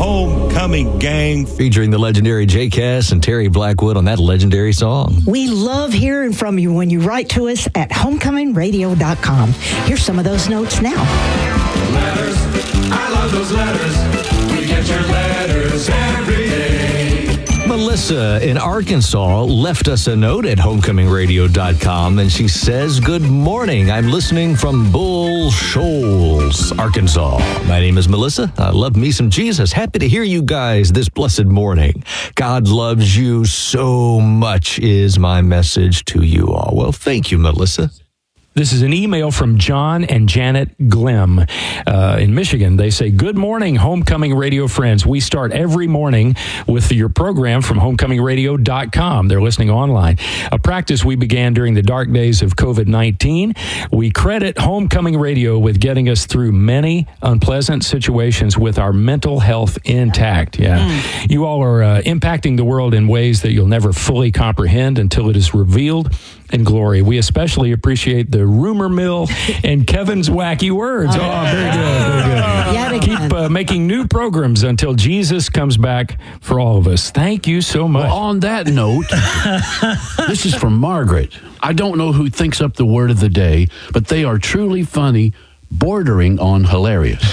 Homecoming Gang. Featuring the legendary Jay Cass and Terry Blackwood on that legendary song. We love hearing from you when you write to us at homecomingradio.com. Here's some of those notes now. Letters, I love those letters. We get your letters every day. Melissa in Arkansas left us a note at homecomingradio.com, and she says, "Good morning. I'm listening from Bull Shoals, Arkansas. My name is Melissa. I love me some Jesus. Happy to hear you guys this blessed morning. God loves you so much is my message to you all." Well, thank you, Melissa. This is an email from John and Janet Glim in Michigan. They say, "Good morning, Homecoming Radio friends. We start every morning with your program from homecomingradio.com. They're listening online. A practice we began during the dark days of COVID-19. We credit Homecoming Radio with getting us through many unpleasant situations with our mental health intact." You all are impacting the world in ways that you'll never fully comprehend until it is revealed in glory. We especially appreciate the rumor mill and Kevin's wacky words. Very good. Keep making new programs until Jesus comes back for all of us. Thank you so much. Well, on that note, this is from Margaret. I don't know who thinks up the word of the day, but they are truly funny, bordering on hilarious.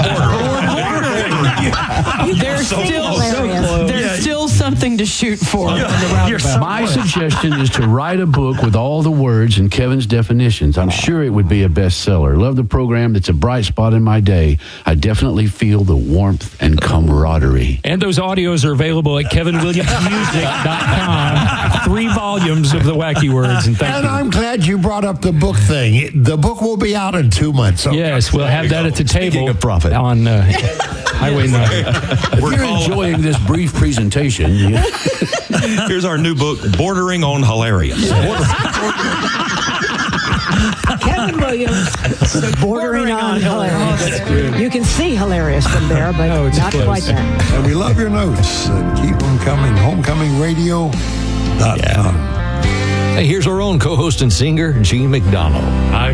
There's still something to shoot for. My suggestion is to write a book with all the words and Kevin's definitions. I'm sure it would be a bestseller. Love the program. It's a bright spot in my day. I definitely feel the warmth and camaraderie. And those audios are available at kevinwilliamsmusic.com. 3 volumes of the wacky words. And thank you. I'm glad you brought up the book thing. The book will be out in 2 months. So yes, we'll have that at the table on Highway 9. If you're enjoying this brief presentation, here's our new book, Bordering on Hilarious. Kevin Williams, Bordering on Hilarious. You can see hilarious from there, but not quite that. And we love your notes. And keep them coming. Homecomingradio.com. Hey, here's our own co-host and singer, Gene McDonald.